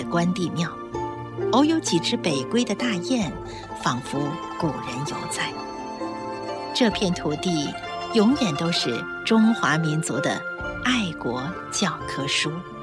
关帝庙，偶有几只北归的大雁，仿佛古人犹在。这片土地永远都是中华民族的爱国教科书。